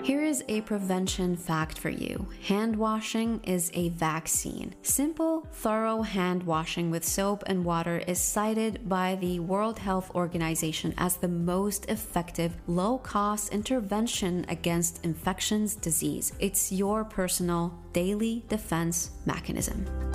Here is a prevention fact for you. Hand washing is a vaccine. Simple, thorough hand washing with soap and water is cited by the World Health Organization as the most effective, low-cost intervention against infectious disease. It's your personal daily defense mechanism.